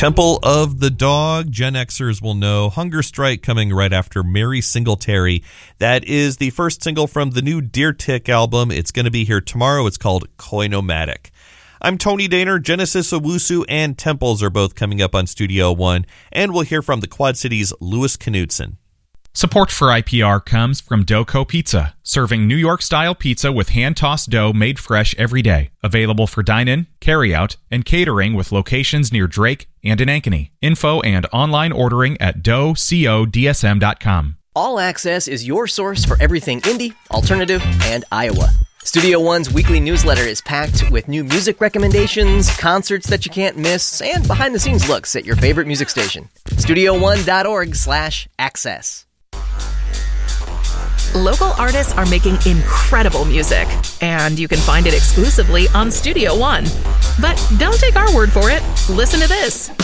Temple of the Dog. Gen Xers will know. Hunger Strike coming right after Mary Singletary. That is the first single from the new Deer Tick album. It's going to be here tomorrow. It's called Koinomatic. I'm Tony Daner. Genesis Owusu and Temples are both coming up on Studio One, and we'll hear from the Quad Cities' Louis Knudsen. Support for IPR comes from Doco Pizza, serving New York-style pizza with hand-tossed dough made fresh every day. Available for dine-in, carry-out, and catering with locations near Drake and in Ankeny. Info and online ordering at doughcodsm.com. All Access is your source for everything indie, alternative, and Iowa. Studio One's weekly newsletter is packed with new music recommendations, concerts that you can't miss, and behind-the-scenes looks at your favorite music station. StudioOne.org/access. Local artists are making incredible music, and you can find it exclusively on Studio One. But don't take our word for it. Listen to this.